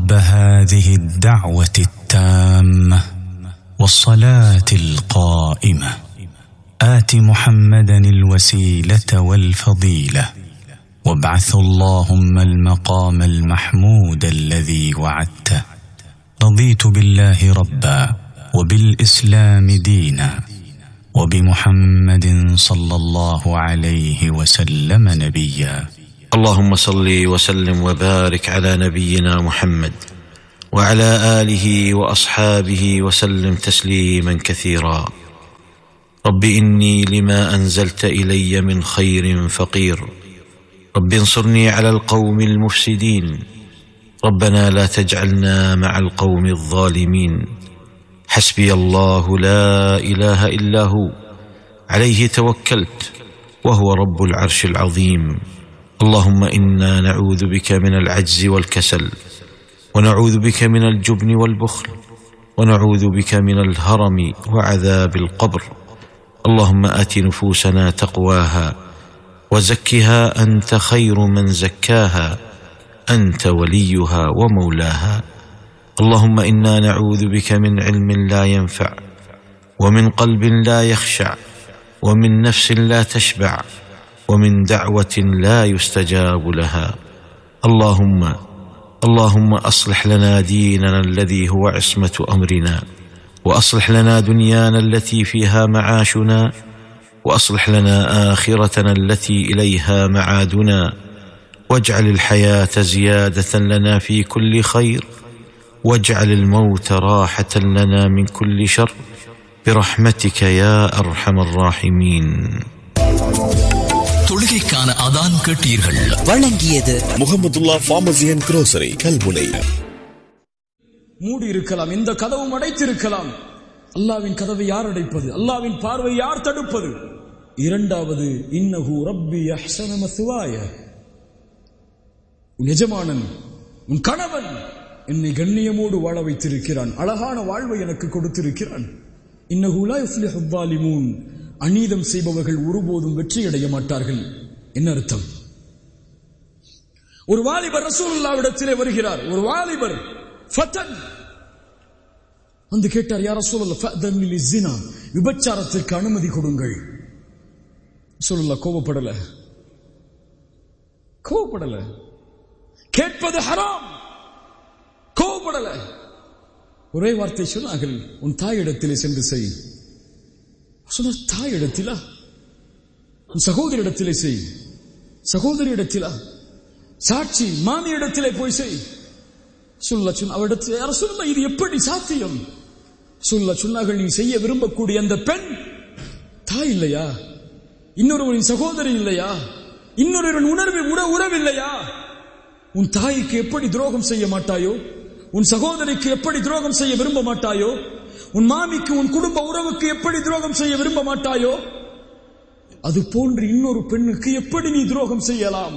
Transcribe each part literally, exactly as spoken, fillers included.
رب هذه الدعوة التامة والصلاة القائمة آت محمدا الوسيلة والفضيلة وابعث اللهم المقام المحمود الذي وعدته. رضيت بالله ربا وبالإسلام دينا وبمحمد صلى الله عليه وسلم نبيا. اللهم صل وسلم وبارك على نبينا محمد وعلى آله وأصحابه وسلم تسليما كثيرا. رب إني لما أنزلت إلي من خير فقير، رب انصرني على القوم المفسدين، ربنا لا تجعلنا مع القوم الظالمين. حسبي الله لا إله إلا هو عليه توكلت وهو رب العرش العظيم. اللهم إنا نعوذ بك من العجز والكسل، ونعوذ بك من الجبن والبخل، ونعوذ بك من الهرم وعذاب القبر. اللهم آت نفوسنا تقواها وزكها أنت خير من زكاها، أنت وليها ومولاها. اللهم إنا نعوذ بك من علم لا ينفع، ومن قلب لا يخشع، ومن نفس لا تشبع، ومن دعوة لا يستجاب لها. اللهم اللهم أصلح لنا ديننا الذي هو عصمة أمرنا، وأصلح لنا دنيانا التي فيها معاشنا، وأصلح لنا آخرتنا التي إليها معادنا، واجعل الحياة زيادة لنا في كل خير، واجعل الموت راحة لنا من كل شر، برحمتك يا أرحم الراحمين. தொழுகைக்கான அதான் கேட்டீர்கள். வழங்கியது Mahmudullah pharmacy and grocery Kalmunai. மூடி இருக்கலாம், இந்த கதவும் அடைத்திருக்கலாம். அல்லாவின் கதவை யார் அடைப்பது? அல்லாவின் பார்வை யார் தடுப்பது? இரண்டாவது, இன்னஹு ரப்பி அஹ்ஸன மஸ்வாய, உன் எஜமானன் உன் கணவன் என்னை கண்ணியமோடு வாழ வைத்திருக்கிறான், அழகான வாழ்வை எனக்கு கொடுத்திருக்கிறான். இன்னஹு லா யுஃப்லிஹு ஸாலிமூன், அநீதம் செய்பவர்கள் ஒருபோதும் வெற்றியடைய மாட்டார்கள். என்ன அர்த்தம்? ஒரு வாலிபர் ரசூலுல்லாஹ்விடத்திலே வருகிறார். ஒரு வாலிபர் ஃபதன் வந்து கேட்டார், யா ரசூலல்லாஹ் ஃபஅதன் லிஸ்ஸினா, விபச்சாரத்திற்கு அனுமதி கொடுங்கள். ரசூலுல்லாஹ் கோபப்படல கோபப்படல கேட்பது ஹராம், கோபப்படல. ஒரே வார்த்தை சொன்னார்கள், உன் தாயிடத்திலே சென்று செய். சொன்ன தாயிடத்திலா? உன் சகோதரிடத்திலே செய். சகோதரி இடத்திலா? சாட்சி மாமியிடத்திலே போய் செய். சொல்ல சொன்ன அவரிடத்தில் யார சொல்ல, இது எப்படி சாத்தியம்? சொல்ல சொன்னார்கள், நீ செய்ய விரும்பக்கூடிய அந்த பெண் தாய் இல்லையா? இன்னொருவரின் சகோதரி இல்லையா? இன்னொருவரின் உணர்வு உறவு இல்லையா? உன் தாய்க்கு எப்படி துரோகம் செய்ய மாட்டாயோ? உன் சகோதரிக்கு எப்படி துரோகம் செய்ய விரும்ப மாட்டாயோ? உன் மாமிக்கு உன் குடும்ப உறவுக்கு எப்படி துரோகம் செய்ய விரும்ப மாட்டாயோ? அது போன்று இன்னொரு பெண்ணுக்கு எப்படி நீ துரோகம் செய்யலாம்?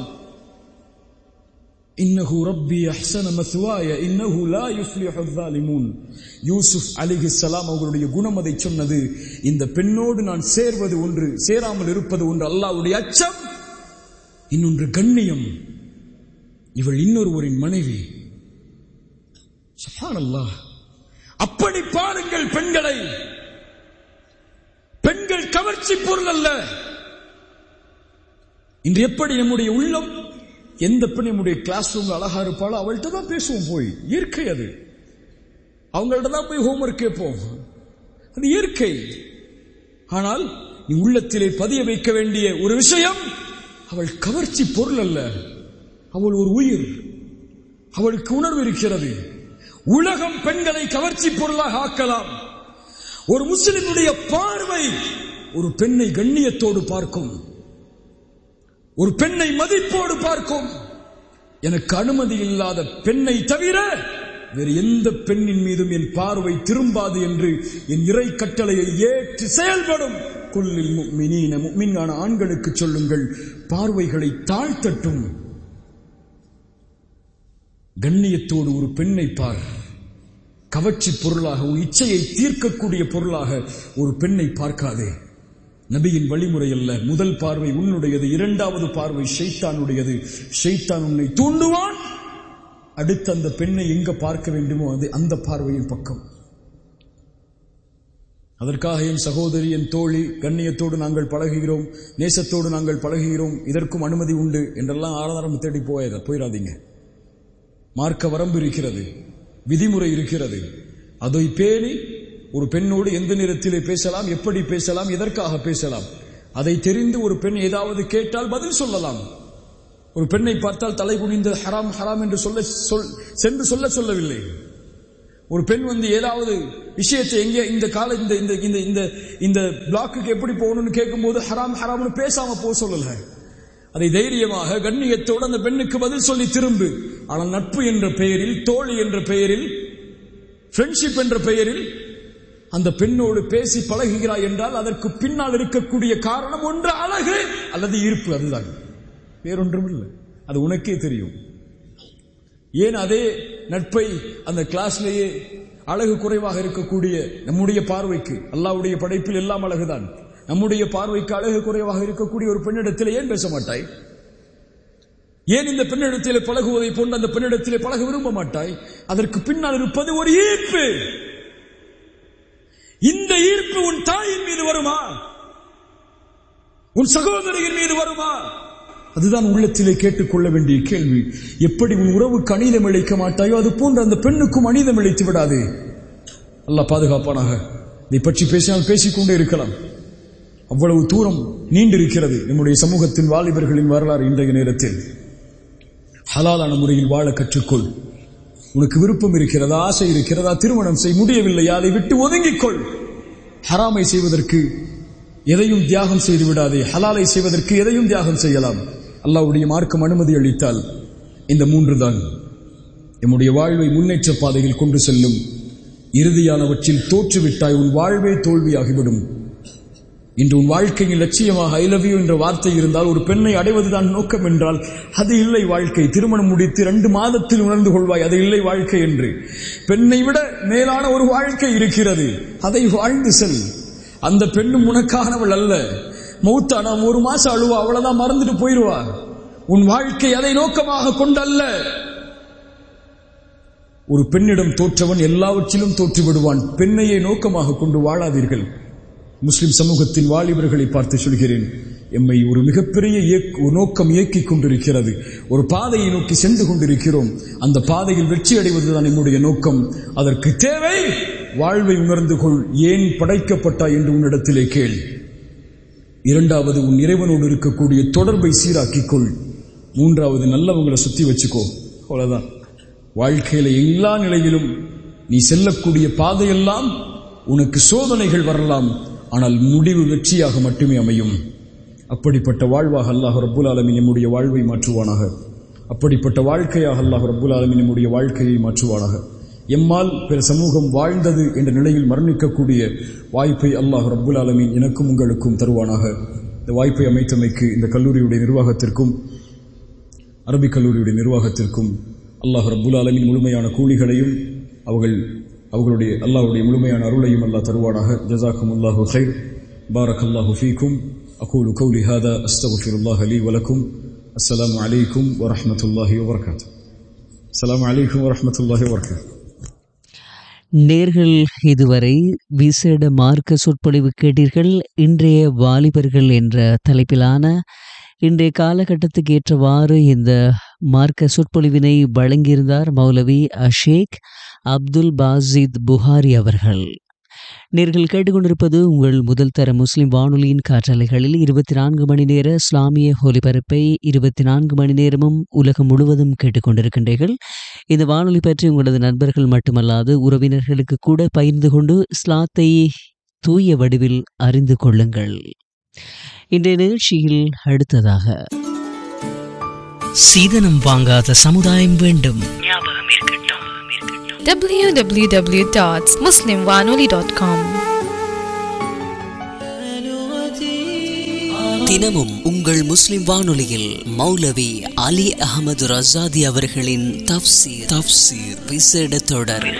இன்னஹு ரப்பி அஹ்ஸன மஸ்வாய இன்னஹு லா யுஃப்லிஹு ஸாலிமூன். யூசுப் அலைஹிஸ்ஸலாம் அவர்களுடைய குணம் அதை சொன்னது. இந்த பெண்ணோடு நான் சேர்வது ஒன்று, சேராமல் இருப்பது ஒன்று. அல்லாஹ்வுடைய அச்சம், இன்னொன்று கண்ணியம். இவள் இன்னொருவரின் மனைவி. சுப்ஹானல்லாஹ். அப்படி பாருங்கள் பெண்களை. பெண்கள் கவர்ச்சி பொருள் அல்ல. இன்று எப்படி நம்முடைய உள்ளம், எந்த பெண் நம்முடைய கிளாஸ் ரூம் அழகா இருப்பாளோ அவள்கிட்ட தான் பேசுவோம். போய் இயற்கை அது. அவங்கள்ட்ட தான் போய் ஹோம்வொர்க் கேட்போம். அது இயற்கை. ஆனால் நீ உள்ளத்திலே பதிய வைக்க வேண்டிய ஒரு விஷயம், அவள் கவர்ச்சி பொருள் அல்ல. அவள் ஒரு உயிர். அவளுக்கு உணர்வு இருக்கிறது. உலகம் பெண்களை கவர்ச்சி பொருளாக ஆக்கலாம். ஒரு முஸ்லிமுடைய பார்வை ஒரு பெண்ணை கண்ணியத்தோடு பார்க்கும், ஒரு பெண்ணை மதிப்போடு பார்க்கும். எனக்கு அனுமதி இல்லாத பெண்ணை தவிர வேறு எந்த பெண்ணின் மீதும் என் பார்வை திரும்பாது என்று என் இறை கட்டளையை ஏற்று செயல்படும். குல்லில் முஃமினீன, முஃமினான ஆண்களுக்கு சொல்லுங்கள், பார்வைகளை தாழ்த்தட்டும். கண்ணியத்தோடு ஒரு பெண்ணை பார். கவர்ச்சி பொருளாக, ஒரு இச்சையை தீர்க்கக்கூடிய பொருளாக ஒரு பெண்ணை பார்க்காதே. நபியின் வழிமுறை அல்ல. முதல் பார்வை உன்னுடையது, இரண்டாவது பார்வை ஷைத்தானுடையது. ஷைத்தான் உன்னை தூண்டுவான், அடுத்து அந்த பெண்ணை எங்க பார்க்க வேண்டுமோ அது அந்த பார்வையின் பக்கம். அதற்காக என் சகோதரி, என் தோழி, கண்ணியத்தோடு நாங்கள் பழகுகிறோம், நேசத்தோடு நாங்கள் பழகுகிறோம், இதற்கும் அனுமதி உண்டு என்றெல்லாம் ஆதாரம் தேடி போயிட போயிடாதீங்க. மார்க்க வரம்பு இருக்கிறது, விதிமுறை இருக்கிறது. அதை பேணி ஒரு பெண்ணோடு எந்த நேரத்திலே பேசலாம், எப்படி பேசலாம், எதற்காக பேசலாம், அதை தெரிந்து ஒரு பெண் ஏதாவது கேட்டால் பதில் சொல்லலாம். ஒரு பெண்ணை பார்த்தால் தலை குனிந்து ஹராம் ஹராம் என்று சொல்ல சென்று சொல்ல சொல்லவில்லை. ஒரு பெண் வந்து ஏதாவது விஷயத்தை எங்கே இந்த கால இந்த இந்த இந்த இந்த பிளாக்குக்கு எப்படி போகணும்னு கேட்கும் போது ஹராம் ஹராம்னு பேசாம போக சொல்லல. அதை தைரியமாக கண்ணியத்தோடு அந்த பெண்ணுக்கு பதில் சொல்லி திரும்பு. ஆனால் நட்பு என்ற பெயரில், தோழி என்ற பெயரில், ஃப்ரெண்ட்ஷிப் என்ற பெயரில் அந்த பெண்ணோடு பேசி பழகுகிறாய் என்றால் அதற்கு பின்னால் இருக்கக்கூடிய காரணம் ஒன்று அழகு அல்லது ஈர்ப்பு. அதுதான், வேறொன்றும் இல்லை. அது உனக்கே தெரியும். ஏன் அதே நட்பை அந்த கிளாஸ்லேயே அழகு குறைவாக இருக்கக்கூடிய நம்முடைய பார்வைக்கு, அல்லாஹ்வுடைய படைப்பில் எல்லாம் அழகுதான், நம்முடைய பார்வைக்கு அழகு குறைவாக இருக்கக்கூடிய ஒரு பெண்ணிடத்தில் ஏன் பேச மாட்டாய்? ஏன் இந்த பெண்ணிடத்திலே பழகுவதை போன்று அந்த பெண்ணிடத்திலே பழக விரும்ப மாட்டாய்? அதற்கு பின்னால் இருப்பது ஒரு ஈர்ப்பு. இந்த ஈர்ப்பு உன் தாயின் மீது வருமா? உன் சகோதரியின் மீது வருமா? அதுதான் உள்ளத்திலே கேட்டுக்கொள்ள வேண்டிய கேள்வி. எப்படி உன் உறவுக்கு அநீதம் இழைக்க மாட்டாயோ அது போன்று அந்த பெண்ணுக்கும் அநீதம் இழைத்து விடாது. அல்லாஹ் பாதுகாப்பானாக. இதை பற்றி பேசினால் பேசிக்கொண்டே இருக்கலாம். அவ்வளவு தூரம் நீண்டிருக்கிறது நம்முடைய சமூகத்தின் வாலிபர்களின் வரலாறு. இன்றைய நேரத்தில் ஹலாலான முறையில் வாழ கற்றுக்கொள். உனக்கு விருப்பம் இருக்கிறதா, ஆசை இருக்கிறதா, திருமணம் செய். முடியவில்லையா, அதை விட்டு ஒதுங்கிக்கொள். ஹராமை செய்வதற்கு எதையும் தியாகம் செய்து விடாதே. ஹலாலை செய்வதற்கு எதையும் தியாகம் செய்யலாம். அல்லாஹ்வுடைய மார்க்கம் அனுமதி அளித்தால் இந்த மூன்று தான் நம்முடைய வாழ்வை முன்னேற்ற பாதையில் கொண்டு செல்லும். இறுதியானவற்றில் தோற்றுவிட்டாய், உன் வாழ்வே தோல்வியாகிவிடும். இன்று உன் வாழ்க்கையின் லட்சியமாக ஐ லவ் யூ என்ற வார்த்தை இருந்தால், ஒரு பெண்ணை அடைவதுதான் நோக்கம் என்றால் அது இல்லை வாழ்க்கை. திருமணம் முடித்து இரண்டு மாதத்தில் உணர்ந்து கொள்வாய் அது இல்லை வாழ்க்கை என்று. பெண்ணை விட மேலான ஒரு வாழ்க்கை இருக்கிறது, அதை வாழ்ந்து செல். அந்த பெண்ணும் உனக்கானவள் அல்ல. மௌத்தா நாம் ஒரு மாசம் அழுவா, அவ்வளவுதான், மறந்துட்டு போயிருவா. உன் வாழ்க்கை அதை நோக்கமாக கொண்டல்ல. ஒரு பெண்ணிடம் தோற்றவன் எல்லாவற்றிலும் தோற்று விடுவான். பெண்ணையே நோக்கமாக கொண்டு வாழாதீர்கள். முஸ்லிம் சமூகத்தின் வாலிபர்களை பார்த்து சொல்கிறேன், எம்மை ஒரு மிகப்பெரிய ஒரு நோக்கம் இயக்கிக் கொண்டிருக்கிறது. ஒரு பாதையை நோக்கி சென்று கொண்டிருக்கிறோம். அந்த பாதையில் வெற்றி அடைவதுதான் நம்முடைய நோக்கம். அதற்கு தேவை வாழ்வை உணர்ந்து கொள். ஏன் படைக்கப்பட்டாய் என்று உன்னிடத்திலே கேள். இரண்டாவது, உன் இறைவனோடு இருக்கக்கூடிய தொடர்பை சீராக்கிக் கொள். மூன்றாவது, நல்லவங்களை சுத்தி வச்சுக்கோ. அவ்வளவுதான். வாழ்க்கையில எல்லா நிலையிலும் நீ செல்லக்கூடிய பாதையெல்லாம் உனக்கு சோதனைகள் வரலாம், ஆனால் முடிவு வெற்றியாக மட்டுமே அமையும். அப்படிப்பட்ட வாழ்வாக அல்லாஹ் ரப்புல் ஆலமீன் நம்முடைய வாழ்வை மாற்றுவானாக. அப்படிப்பட்ட வாழ்க்கையாக அல்லாஹ் ரப்புல் ஆலமீன் நம்முடைய வாழ்க்கையை மாற்றுவானாக. எம்மால் பிற சமூகம் வாழ்ந்தது என்ற நிலையில் மரணிக்கக்கூடிய வாய்ப்பை அல்லாஹ் ரப்புல் ஆலமீன் எனக்கும் உங்களுக்கும் தருவானாக. இந்த வாய்ப்பை அமைத்தமைக்கு இந்த கல்லூரியுடைய நிர்வாகத்திற்கும் அரபிக் கல்லூரியுடைய நிர்வாகத்திற்கும் அல்லாஹ் ரப்புல் ஆலமீன் முழுமையான கூலிகளையும் அவர்கள் அவர்களுடைய அல்லாஹ்வுடைய முழுமையான அருளையும் அல்லாஹ் தருவானாக. ஜஸாக்குமுல்லாஹு கைர். பாரக்கல்லாஹு ஃபீக்கும். அகூலு கௌலி ஹாதா அஸ்தக்ஃபிருல்லாஹ லீ வ லக்கும். அஸ்ஸலாமு அலைக்கும் வ ரஹ்மத்துல்லாஹி வ பரகாத்துஹு. அஸ்ஸலாமு அலைக்கும் வ ரஹ்மத்துல்லாஹி வ பரகாத்துஹு. நேர்கள் இதுவரை விசேட மார்க்க சொற்பொழிவு கேட்டீர்கள். இன்றைய வாலிபர்கள் என்ற தலைப்பிலான இன்றைய காலகட்டத்துக்கு ஏற்றவாறு இந்த மார்க்க சொற்பொழிவினை வழங்கியிருந்தார் மௌலவி அஷேக் அப்துல் பாசித் புகாரி அவர்கள். நேர்கள் கேட்டுக்கொண்டிருப்பது உங்கள் முதல் தர முஸ்லிம் வானொலியின் காற்றலைகளில் இருபத்தி நான்கு மணி நேர இஸ்லாமிய ஒலிபரப்பை இருபத்தி நான்கு மணி நேரமும் உலகம் முழுவதும் கேட்டுக்கொண்டிருக்கின்றீர்கள். இந்த வானொலி பற்றி உங்களது நண்பர்கள் மட்டுமல்லாது உறவினர்களுக்கு கூட பகிர்ந்து கொண்டு இஸ்லாத்தை தூய வடிவில் அறிந்து கொள்ளுங்கள். இன்றைய நிகழ்ச்சியில் அடுத்ததாக சீதனம் வாங்காத சமுதாயம் வேண்டும். டபிள்யூ டபிள்யூ டபிள்யூ டாட் முஸ்லிம் வானொலி டாட் காம். தினமும் உங்கள் முஸ்லிம் வானொலியில் மௌலவி அலி அஹமது ரஸாதி அவர்களின் தஃப்சீர் தஃப்சீர் விசேட தொடர்